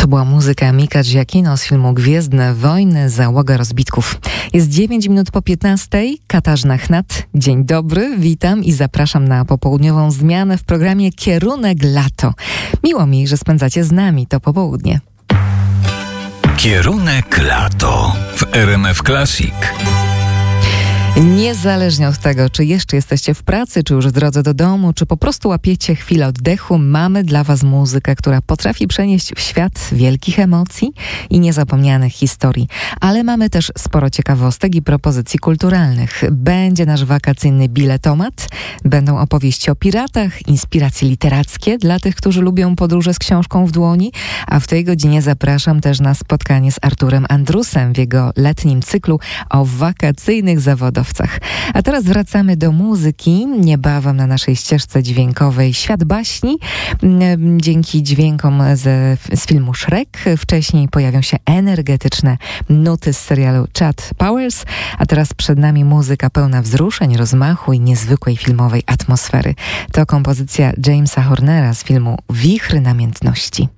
To była muzyka Mika Giacchino z filmu Gwiezdne Wojny, Załoga rozbitków. Jest 9 minut po 15. Katarzyna Chnat. Dzień dobry, witam i zapraszam na popołudniową zmianę w programie Kierunek Lato. Miło mi, że spędzacie z nami to popołudnie. Kierunek Lato w RMF Classic. Niezależnie od tego, czy jeszcze jesteście w pracy, czy już w drodze do domu, czy po prostu łapiecie chwilę oddechu, mamy dla Was muzykę, która potrafi przenieść w świat wielkich emocji i niezapomnianych historii. Ale mamy też sporo ciekawostek i propozycji kulturalnych. Będzie nasz wakacyjny biletomat, będą opowieści o piratach, inspiracje literackie dla tych, którzy lubią podróże z książką w dłoni, a w tej godzinie zapraszam też na spotkanie z Arturem Andrusem w jego letnim cyklu o wakacyjnych zawodowcach. A teraz wracamy do muzyki. Niebawem na naszej ścieżce dźwiękowej Świat baśni. Dzięki dźwiękom z filmu Shrek. Wcześniej pojawią się energetyczne nuty z serialu Chad Powers. A teraz przed nami muzyka pełna wzruszeń, rozmachu i niezwykłej filmowej atmosfery. To kompozycja Jamesa Hornera z filmu Wichry namiętności.